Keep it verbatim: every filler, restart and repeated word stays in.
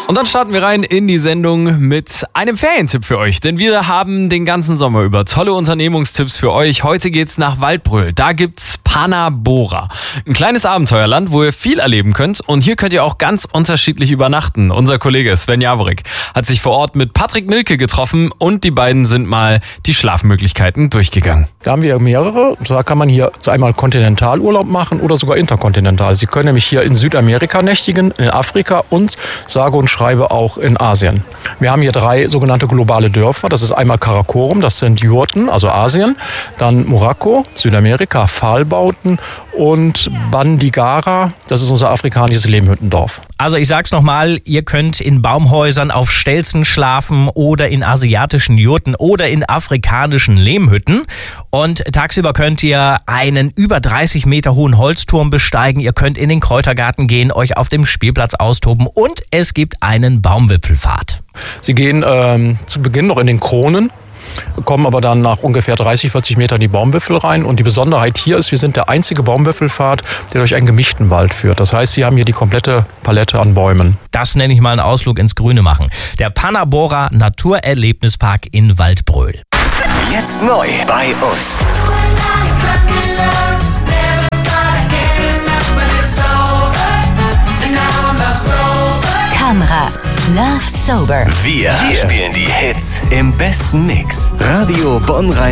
Und dann starten wir rein in die Sendung mit einem Ferientipp für euch, denn wir haben den ganzen Sommer über tolle Unternehmungstipps für euch. Heute geht's nach Waldbröl, da gibt's Pana Bora. Ein kleines Abenteuerland, wo ihr viel erleben könnt und hier könnt ihr auch ganz unterschiedlich übernachten. Unser Kollege Sven Jaworek hat sich vor Ort mit Patrick Milke getroffen und die beiden sind mal die Schlafmöglichkeiten durchgegangen. Da haben wir mehrere, da kann man hier einmal Kontinentalurlaub machen oder sogar interkontinental. Sie können nämlich hier in Südamerika nächtigen, in Afrika und sage und schreibe auch in Asien. Wir haben hier drei sogenannte globale Dörfer. Das ist einmal Karakorum, das sind Jurten, also Asien. Dann Morocco, Südamerika, Pfahlbauten und Bandigara, das ist unser afrikanisches Lehmhüttendorf. Also ich sag's nochmal, ihr könnt in Baumhäusern auf Stelzen schlafen oder in asiatischen Jurten oder in afrikanischen Lehmhütten. Und tagsüber könnt ihr einen über dreißig Meter hohen Holzturm besteigen. Ihr könnt in den Kräutergarten gehen, euch auf dem Spielplatz austoben und es gibt einen Baumwipfelpfad. Sie gehen ähm, zu Beginn noch in den Kronen, kommen aber dann nach ungefähr dreißig, vierzig Metern in die Baumwipfel rein. Und die Besonderheit hier ist, wir sind der einzige Baumwipfelpfad, der durch einen gemischten Wald führt. Das heißt, Sie haben hier die komplette Palette an Bäumen. Das nenne ich mal einen Ausflug ins Grüne machen. Der Pana Bora Naturerlebnispark in Waldbröl. Jetzt neu bei uns. Camera, Love Sober. Wir, Wir spielen die Hits im besten Mix. Radio Bonn-Rhein.